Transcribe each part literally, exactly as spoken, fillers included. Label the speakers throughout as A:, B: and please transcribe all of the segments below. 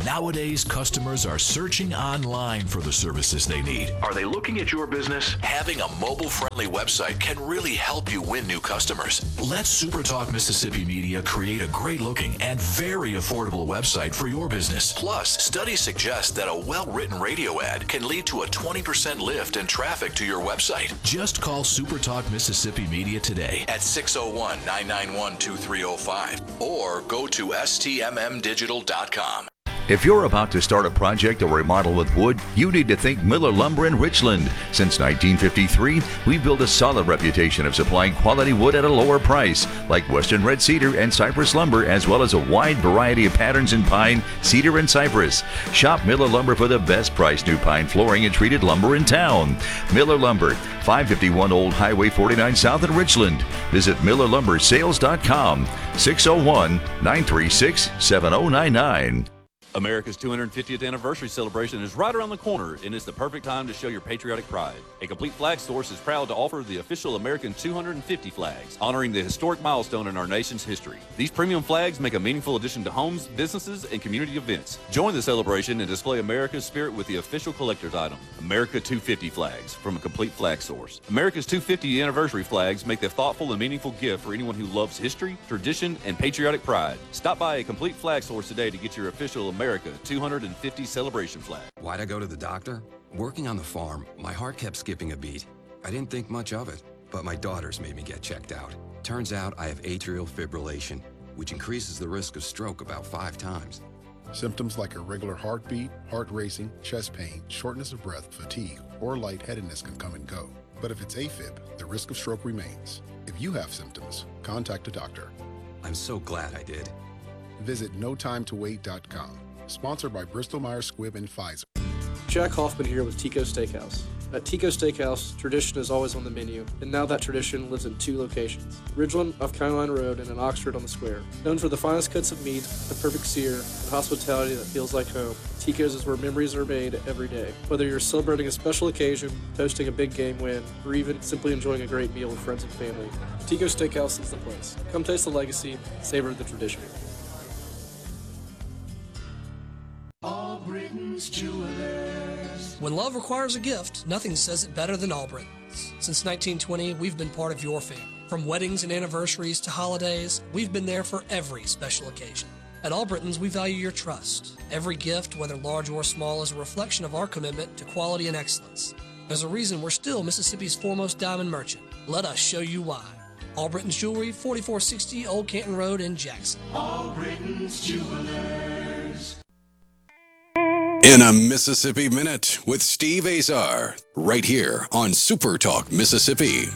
A: Nowadays, customers are searching online for the services they need. Are they looking at your business? Having a mobile-friendly website can really help you win new customers. Let SuperTalk Mississippi Media create a great-looking and very affordable website for your business. Plus, studies suggest that a well-written radio ad can lead to a twenty percent lift in traffic to your website. Just call SuperTalk Mississippi Media today at six oh one, nine nine one, two three oh five or go to S T M M digital dot com.
B: If you're about to start a project or remodel with wood, you need to think Miller Lumber in Richland. Since nineteen fifty-three, we've built a solid reputation of supplying quality wood at a lower price, like Western Red Cedar and Cypress Lumber, as well as a wide variety of patterns in pine, cedar, and cypress. Shop Miller Lumber for the best price new pine flooring and treated lumber in town. Miller Lumber, five fifty-one Old Highway forty-nine South in Richland. Visit Miller Lumber Sales dot com, six oh one, nine three six, seven oh nine nine.
C: America's two hundred fiftieth anniversary celebration is right around the corner, and it's the perfect time to show your patriotic pride. A Complete Flag Source is proud to offer the official American two hundred fifty flags, honoring the historic milestone in our nation's history. These premium flags make a meaningful addition to homes, businesses, and community events. Join the celebration and display America's spirit with the official collector's item, America two fifty flags from A Complete Flag Source. America's two hundred fiftieth anniversary flags make the thoughtful and meaningful gift for anyone who loves history, tradition, and patriotic pride. Stop by A Complete Flag Source today to get your official America America two hundred fifty celebration flag.
D: Why'd I go to the doctor? Working on the farm, my heart kept skipping a beat. I didn't think much of it, but my daughters made me get checked out. Turns out I have atrial fibrillation, which increases the risk of stroke about five times.
E: Symptoms like irregular heartbeat, heart racing, chest pain, shortness of breath, fatigue, or lightheadedness can come and go. But if it's AFib, the risk of stroke remains. If you have symptoms, contact a doctor.
D: I'm so glad I did.
E: Visit no time to wait dot com. Sponsored by Bristol Myers Squibb and Pfizer.
F: Jack Hoffman here with Tico Steakhouse. At Tico Steakhouse, tradition is always on the menu, and now that tradition lives in two locations, Ridgeland off County Line Road and in Oxford on the Square. Known for the finest cuts of meat, the perfect sear, and hospitality that feels like home, Tico's is where memories are made every day. Whether you're celebrating a special occasion, hosting a big game win, or even simply enjoying a great meal with friends and family, Tico Steakhouse is the place. Come taste the legacy, savor the tradition.
G: Albritton's Jewelers.
H: When love requires a gift, nothing says it better than Albritton's. Since nineteen twenty, we've been part of your family. From weddings and anniversaries to holidays, we've been there for every special occasion. At Albritton's, we value your trust. Every gift, whether large or small, is a reflection of our commitment to quality and excellence. There's a reason we're still Mississippi's foremost diamond merchant. Let us show you why. Albritton's Jewelry, forty-four sixty Old Canton Road in Jackson.
G: Albritton's Jewelers.
I: In a Mississippi Minute with Steve Azar, right here on Super Talk Mississippi.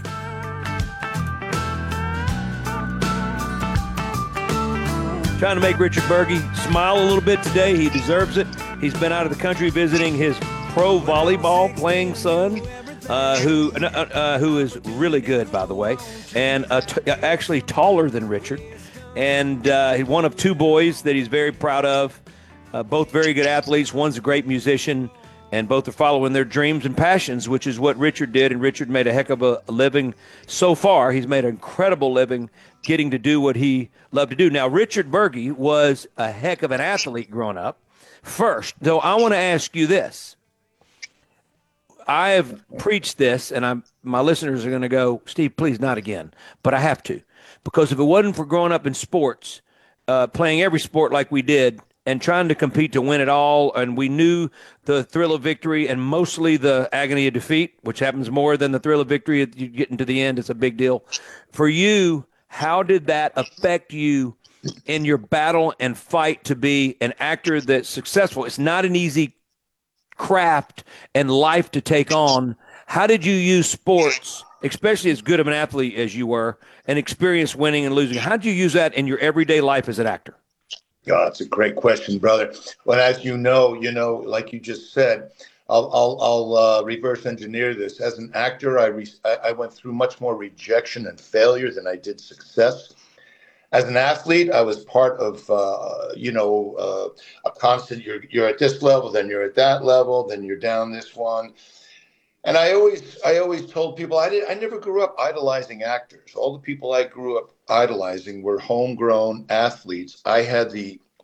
J: Trying to make Richard Berge smile a little bit today. He deserves it. He's been out of the country visiting his pro volleyball playing son, uh, who uh, uh, who is really good, by the way, and uh, t- actually taller than Richard. And uh, he's one of two boys that he's very proud of. Uh, both very good athletes. One's a great musician, and both are following their dreams and passions, which is what Richard did. And Richard made a heck of a living so far. He's made an incredible living getting to do what he loved to do. Now, Richard Berge was a heck of an athlete growing up. First, though, I want to ask you this. I have preached this, and I'm, my listeners are going to go, Steve, please, not again. But I have to. Because if it wasn't for growing up in sports, uh, playing every sport like we did, and trying to compete to win it all, and we knew the thrill of victory and mostly the agony of defeat, which happens more than the thrill of victory. You get into the end, it's a big deal. For you, how did that affect you in your battle and fight to be an actor that's successful? It's not an easy craft and life to take on. How did you use sports, especially as good of an athlete as you were, and experience winning and losing? How did you use that in your everyday life as an actor?
K: Oh, that's a great question, brother. Well, as you know, you know, like you just said, I'll I'll, I'll uh, reverse engineer this. As an actor, I, re- I went through much more rejection and failure than I did success. As an athlete, I was part of, uh, you know, uh, a constant. You're you're at this level, then you're at that level, then you're down this one. And I always I always told people I did I never grew up idolizing actors. All the people I grew up idolizing were homegrown athletes. I had the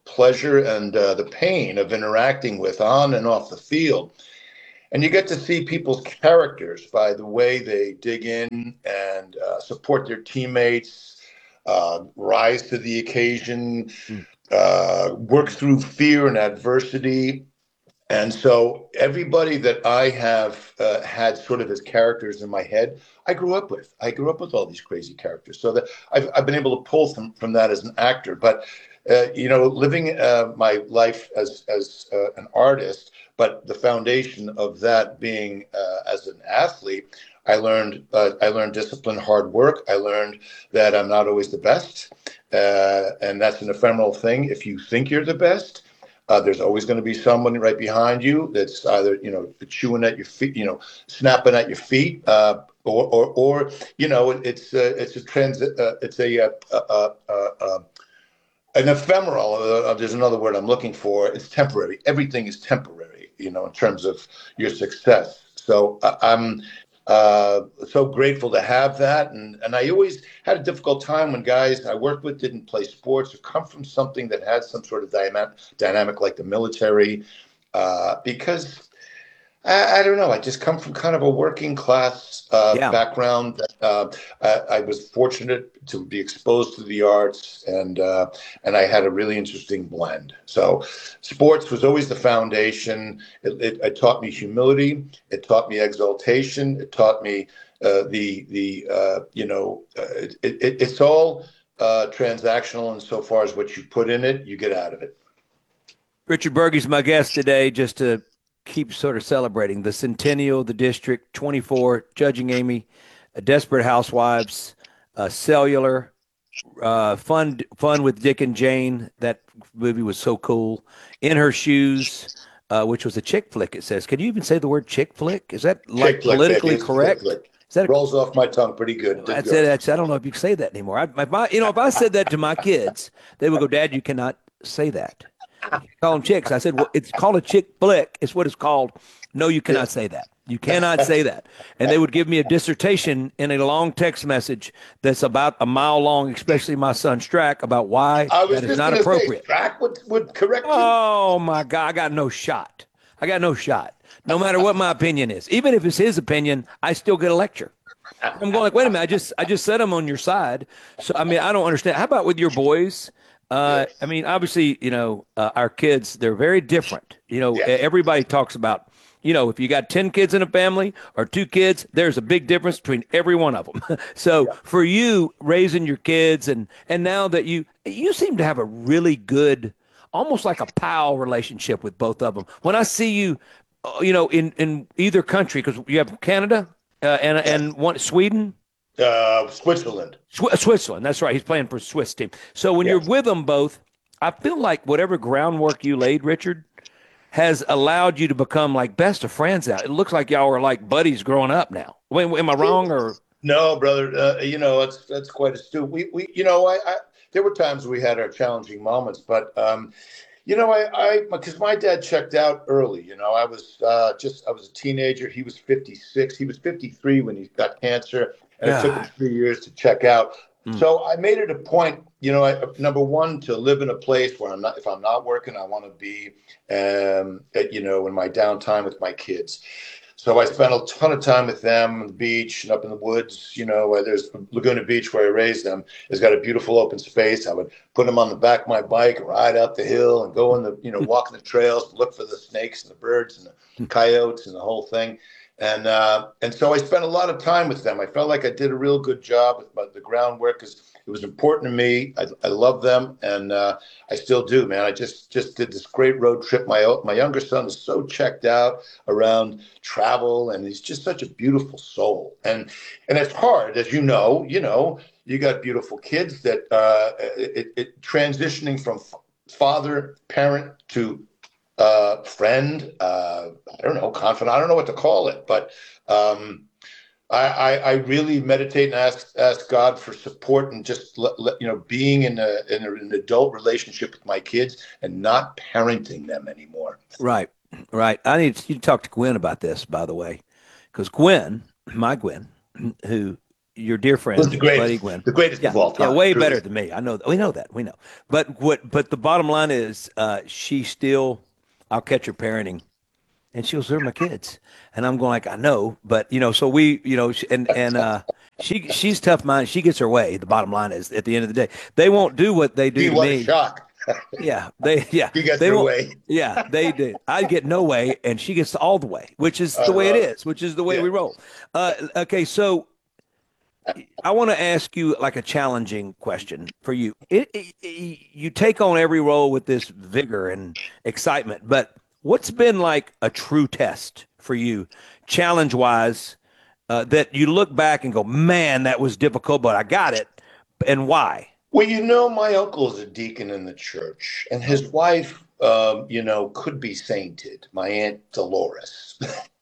K: pleasure and uh, the pain of interacting with on and off the field. And you get to see people's characters by the way they dig in and uh, support their teammates, uh, rise to the occasion, mm. uh, work through fear and adversity. And so everybody that I have uh, had sort of as characters in my head, I grew up with. I grew up with all these crazy characters. So that I've, I've been able to pull from, from that as an actor. But, uh, you know, living uh, my life as, as uh, an artist, but the foundation of that being uh, as an athlete, I learned uh, I learned discipline, hard work. I learned that I'm not always the best. Uh, and that's an ephemeral thing. If you think you're the best, Uh, there's always going to be someone right behind you that's either, you know, chewing at your feet, you know, snapping at your feet, uh, or, or, or, you know, it's uh, it's a transit, uh, it's a, uh, uh, uh, uh, an ephemeral. Uh, there's another word I'm looking for. It's temporary. Everything is temporary, you know, in terms of your success. So uh, I'm uh, so grateful to have that, and and I always had a difficult time when guys I worked with didn't play sports or come from something that had some sort of dynamic, dynamic like the military, uh, because I, I don't know. I just come from kind of a working class uh, yeah. background. Uh, I, I was fortunate to be exposed to the arts, and uh, and I had a really interesting blend. So sports was always the foundation. It, it, it taught me humility. It taught me exaltation. It taught me uh, the the uh, you know uh, it, it, it's all uh, transactional insofar as what you put in it, you get out of it.
J: Richard Burgy's my guest today, just to keep sort of celebrating the Centennial, the District, twenty-four, Judging Amy, uh, Desperate Housewives, uh, Cellular, uh, Fun Fun with Dick and Jane. That movie was so cool. In Her Shoes, uh, which was a chick flick, it says. Can you even say the word chick flick? Is that like
K: flick,
J: politically
K: baby.
J: correct?
K: Is that a, rolls off my tongue pretty good.
J: That's it. That's, I don't know if you can say that anymore. I, if I, you know, if I said that to my kids, they would go, "Dad, you cannot say that. Call them chicks." I said, well, it's called a chick flick. It's what it's called. No, you cannot say that. You cannot say that. And they would give me a dissertation in a long text message that's about a mile long, especially my son Strack, about why
K: I was
J: that is
K: just
J: not appropriate.
K: Say, Strack would, would correct you.
J: Oh, my God. I got no shot. I got no shot. No matter what my opinion is. Even if it's his opinion, I still get a lecture. I'm going like, wait a minute. I just, I just said I'm on your side. So, I mean, I don't understand. How about with your boys? Uh, I mean, obviously, you know, uh, our kids, they're very different. You know, yes. Everybody talks about, you know, if you got ten kids in a family or two kids, there's a big difference between every one of them. So yeah. For you raising your kids and, and now that you, you seem to have a really good, almost like a pal relationship with both of them. When I see you, uh, you know, in, in either country, because you have Canada uh, and, yes. and one, Sweden.
K: Uh, Switzerland.
J: Sw- Switzerland, that's right. He's playing for Swiss team. So when yes. you're with them both, I feel like whatever groundwork you laid, Richard, has allowed you to become like best of friends out. It looks like y'all are like buddies growing up now. Wait, am I wrong or?
K: No, brother. Uh, you know, that's that's quite astute. We we you know, I, I there were times we had our challenging moments, but um, you know, I I because my dad checked out early. You know, I was uh, just I was a teenager. He was fifty-six. He was fifty-three when he got cancer. And yeah. It took him three years to check out. Mm. So I made it a point, you know, I, number one, to live in a place where I'm not, if I'm not working, I want to be, um, at, you know, in my downtime with my kids. So I spent a ton of time with them on the beach and up in the woods, you know, where there's Laguna Beach where I raised them. It's got a beautiful open space. I would put them on the back of my bike and ride up the hill and go in the, you know, walk in the trails, look for the snakes and the birds and the coyotes and the whole thing. And uh, and so I spent a lot of time with them. I felt like I did a real good job with the groundwork because it was important to me. I, I love them, and uh, I still do, man. I just just did this great road trip. My my younger son is so checked out around travel, and he's just such a beautiful soul. And and it's hard, as you know. You know, you got beautiful kids that uh, it, it transitioning from f- father parent to uh, friend, uh, I don't know, confidant, I don't know what to call it, but um, I, I, I really meditate and ask, ask God for support and just, let, let, you know, being in, a, in a, an adult relationship with my kids and not parenting them anymore.
J: Right, right. I need you to talk to Gwen about this, by the way, because Gwen, my Gwen, who your dear friend,
K: Was the greatest,
J: Buddy Gwynn.
K: the greatest
J: yeah,
K: of all time.
J: Yeah, way
K: truly.
J: better than me. I know. We know that. We know. But what? But the bottom line is, uh, she still. I'll catch her parenting, and she'll serve my kids. And I'm going like, I know, but you know. So we, you know, and and uh, she she's tough minded. She gets her way. The bottom line is, at the end of the day, they won't do what they do
K: Gee,
J: to
K: what
J: me.
K: a shock.
J: Yeah, they yeah.
K: She gets
J: they
K: her
J: won't-
K: way.
J: Yeah, they do. I get no way, and she gets all the way, which is
K: I
J: the way it
K: love it.
J: is, which is the way
K: Yeah.
J: we roll. Uh, okay, so I want to ask you like a challenging question for you. It, it, it- you take on every role with this vigor and excitement, but what's been like a true test for you, challenge wise, uh, that you look back and go, man, that was difficult, but I got it, and why?
K: Well, you know, my uncle is a deacon in the church, and his wife, um, you know, could be sainted, my Aunt Dolores.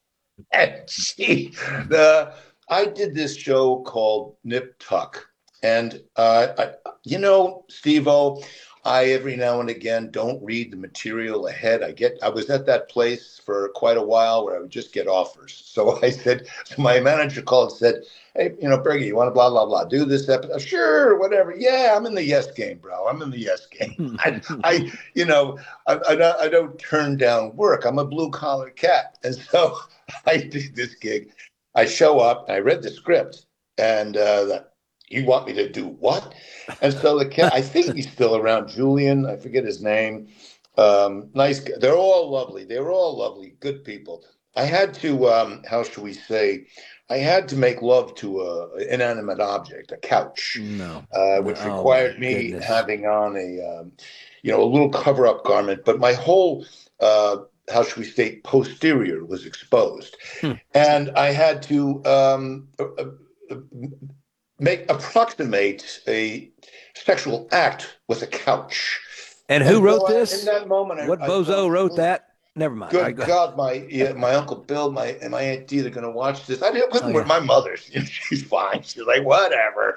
K: And she, the, I did this show called Nip Tuck. And, uh, I, you know, Steve-O, I every now and again don't read the material ahead. I get, I was at that place for quite a while where I would just get offers. So I said, so my manager called and said, hey, you know, Bergie, you want to blah, blah, blah, do this episode? Sure, whatever. Yeah, I'm in the yes game, bro. I'm in the yes game. I, I you know, I, I, don't, I don't turn down work. I'm a blue collar cat. And so I did this gig. I show up, and I read the script, and uh, the, you want me to do what? And so the cat, I think he's still around, Julian, I forget his name. Um, nice guy. They're all lovely. They were all lovely, good people. I had to, um, how should we say, I had to make love to a an inanimate object, a couch,
J: No.
K: uh, which
J: Oh,
K: required
J: my
K: me
J: goodness.
K: having on a, um, you know, a little cover-up garment. But my whole, uh, how should we say, posterior was exposed,
J: Hmm.
K: and I had to um, uh, uh, make approximate a sexual act with a couch.
J: And who
K: And
J: wrote
K: so I-
J: this?
K: in that moment, I-
J: What
K: I
J: bozo
K: thought,
J: wrote that? Never mind. I
K: Good
J: go-
K: God, my yeah, my uncle Bill, my and my Aunt Dee, they're going to watch this. I didn't. It wasn't
J: Oh,
K: with
J: yeah.
K: my mother. She's fine. She's like, whatever.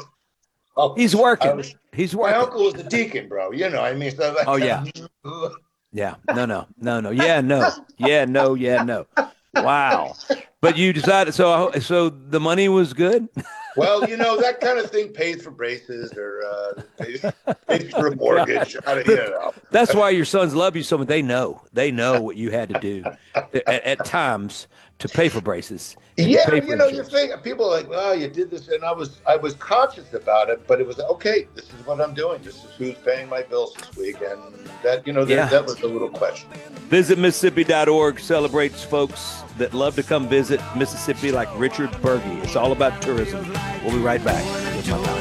K: Oh,
J: He's
K: I
J: working.
K: was-
J: He's
K: my
J: working.
K: uncle was a deacon, bro. You know, I mean, so
J: Oh, yeah. Yeah. No, no, no, no. Yeah, no. Yeah, no, yeah, no. Wow. But you decided, so so the money was good?
K: Well, you know, that kind of thing pays for braces or uh, pays, pays for a mortgage. I don't, you know.
J: That's why your sons love you so much. They know. They know what you had to do at, at times to pay for braces. and to
K: Yeah,
J: pay for
K: you know, you
J: insurance.
K: think people are like, "Well, you did this," and I was, I was conscious about it, but it was okay. This is what I'm doing. This is who's paying my bills this week, and that, you know, that,
J: Yeah.
K: that was a little question.
J: Visit Mississippi dot org celebrates folks that love to come visit Mississippi like Richard Berge. It's all about tourism. We'll be right back with my pal.